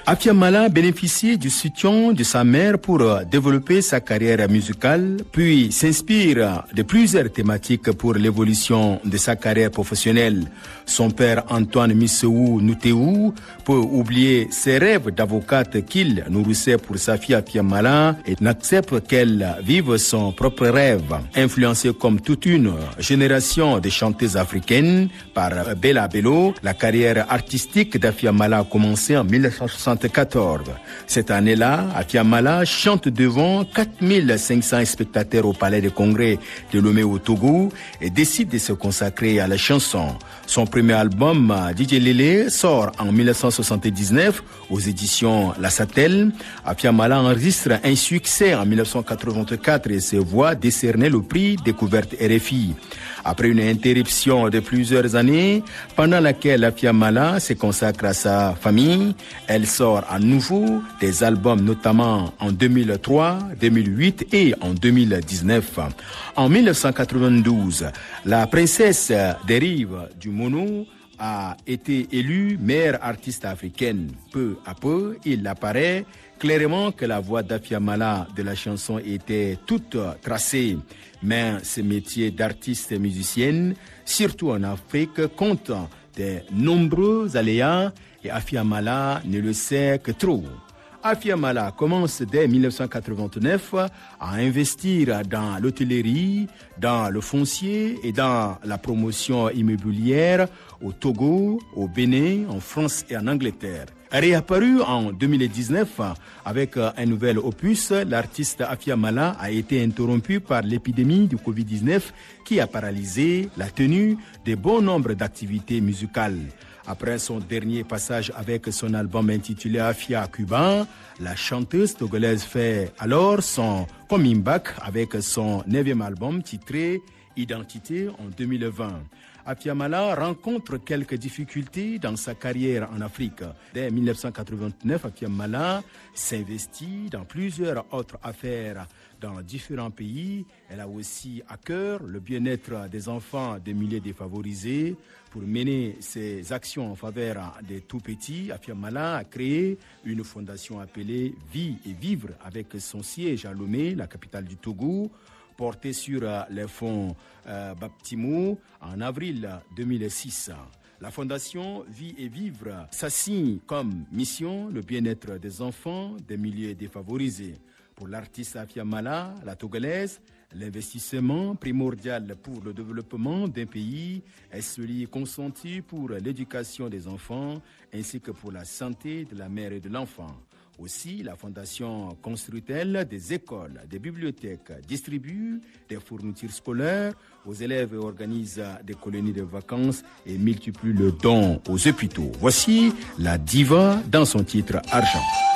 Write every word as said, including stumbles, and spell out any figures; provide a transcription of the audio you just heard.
Afia Mala bénéficie du soutien de sa mère pour développer sa carrière musicale, puis s'inspire de plusieurs thématiques pour l'évolution de sa carrière professionnelle. Son père Antoine Misseou Nouteou peut oublier ses rêves d'avocate qu'il nourrissait pour sa fille Afia Mala et n'accepte qu'elle vive son propre rêve. Influencée comme toute une génération de chanteuses africaines par Bella Bello, la carrière artistique d'Afia Mala a commencé en mille neuf cent soixante-quatorze. Cette année-là, Afia Mala chante devant quatre mille cinq cents spectateurs au Palais des Congrès de Lomé au Togo et décide de se consacrer à la chanson. Son premier album, D J Lélé, sort en mille neuf cent soixante-dix-neuf aux éditions La Satelle. Afia Mala enregistre un succès en mille neuf cent quatre-vingt-quatre et se voit décerner le prix Découverte R F I. Après une interruption de plusieurs années, pendant laquelle Afia Mala se consacre à sa famille, elle sort à nouveau des albums, notamment en deux mille trois, deux mille huit et en deux mille dix-neuf. En mille neuf cent quatre-vingt-douze, la princesse des rives du Mono a été élue meilleure artiste africaine. Peu à peu, il apparaît clairement que la voix d'Afia Mala de la chanson était toute tracée. Mais ce métier d'artiste musicienne, surtout en Afrique, compte de nombreux aléas et Afia Mala ne le sait que trop. Afia Mala commence dès mille neuf cent quatre-vingt-neuf à investir dans l'hôtellerie, dans le foncier et dans la promotion immobilière au Togo, au Bénin, en France et en Angleterre. Réapparu en deux mille dix-neuf avec un nouvel opus, l'artiste Afia Mala a été interrompu par l'épidémie du covid dix-neuf qui a paralysé la tenue de bon nombre d'activités musicales. Après son dernier passage avec son album intitulé Afia Cuba, la chanteuse togolaise fait alors son comeback avec son neuvième album titré Identité en deux mille vingt. Afia Mala rencontre quelques difficultés dans sa carrière en Afrique. Dès mille neuf cent quatre-vingt-neuf, Afia Mala s'investit dans plusieurs autres affaires dans différents pays. Elle a aussi à cœur le bien-être des enfants des milieux défavorisés. Pour mener ses actions en faveur des tout-petits, Afia Mala a créé une fondation appelée Vie et Vivre avec son siège à Lomé, la capitale du Togo, porté sur les fonds euh, Baptimo en avril deux mille six. La fondation Vie et Vivre s'assigne comme mission le bien-être des enfants des milieux défavorisés. Pour l'artiste Afia Mala, la togolaise, l'investissement primordial pour le développement d'un pays est celui consenti pour l'éducation des enfants ainsi que pour la santé de la mère et de l'enfant. Aussi, la fondation construit-elle des écoles, des bibliothèques, distribue des fournitures scolaires aux élèves et organise des colonies de vacances et multiplie le don aux hôpitaux. Voici la diva dans son titre Argent.